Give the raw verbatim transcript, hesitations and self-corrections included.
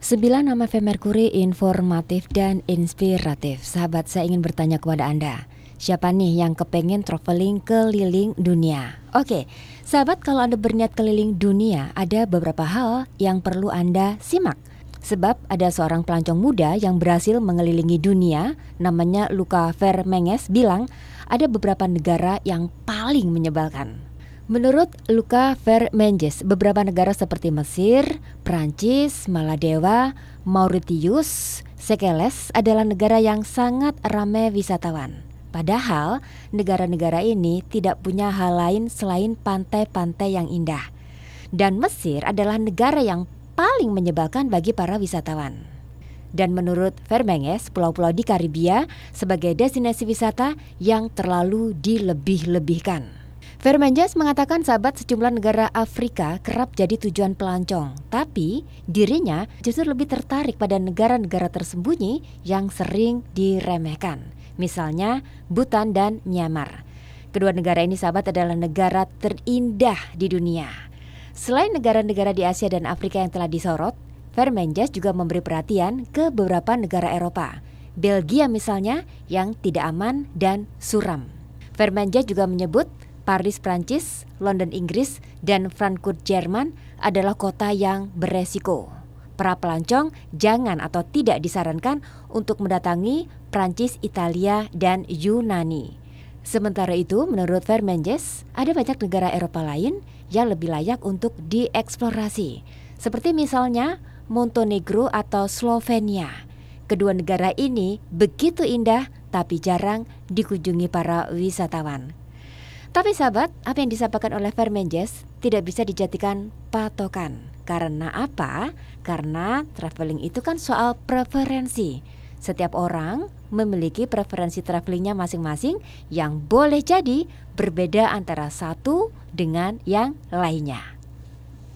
Sembilan nama Merkuri informatif dan inspiratif. Sahabat, saya ingin bertanya kepada Anda, siapa nih yang kepengen traveling keliling dunia? Oke, sahabat, kalau Anda berniat keliling dunia, ada beberapa hal yang perlu Anda simak. Sebab ada seorang pelancong muda yang berhasil mengelilingi dunia, namanya Luca Vermenges, bilang ada beberapa negara yang paling menyebalkan. Menurut Luca Vermenges, beberapa negara seperti Mesir, Prancis, Maladewa, Mauritius, Seychelles adalah negara yang sangat ramai wisatawan. Padahal negara-negara ini tidak punya hal lain selain pantai-pantai yang indah. Dan Mesir adalah negara yang paling menyebalkan bagi para wisatawan. Dan menurut Vermenges, pulau-pulau di Karibia sebagai destinasi wisata yang terlalu dilebih-lebihkan. Vermenges mengatakan sahabat, sejumlah negara Afrika kerap jadi tujuan pelancong, tapi dirinya justru lebih tertarik pada negara-negara tersembunyi yang sering diremehkan, misalnya Bhutan dan Myanmar. Kedua negara ini sahabat adalah negara terindah di dunia. Selain negara-negara di Asia dan Afrika yang telah disorot, Vermenges juga memberi perhatian ke beberapa negara Eropa, Belgia misalnya, yang tidak aman dan suram. Vermenges juga menyebut Paris Prancis, London Inggris, dan Frankfurt Jerman adalah kota yang beresiko. Para pelancong jangan atau tidak disarankan untuk mendatangi Prancis, Italia, dan Yunani. Sementara itu, menurut Vermenges, ada banyak negara Eropa lain yang lebih layak untuk dieksplorasi, seperti misalnya Montenegro atau Slovenia. Kedua negara ini begitu indah tapi jarang dikunjungi para wisatawan. Tapi sahabat, apa yang disampaikan oleh Vermenges tidak bisa dijadikan patokan. Karena apa? Karena traveling itu kan soal preferensi. Setiap orang memiliki preferensi travelingnya masing-masing yang boleh jadi berbeda antara satu dengan yang lainnya.